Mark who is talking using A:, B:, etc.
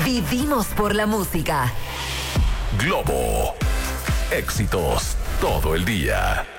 A: Vivimos por la música.
B: Globo. Éxitos todo el día.